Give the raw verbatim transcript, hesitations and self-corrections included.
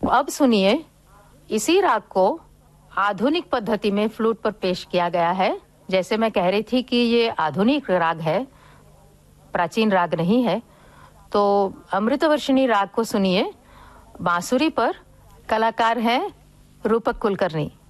अब सुनिए, इसी राग को आधुनिक पद्धति में फ्लूट पर पेश किया गया है। जैसे मैं कह रही थी कि ये आधुनिक राग है, प्राचीन राग नहीं है। तो अमृतवर्षिणी राग को सुनिए। बांसुरी पर कलाकार हैं रूपक कुलकर्णी।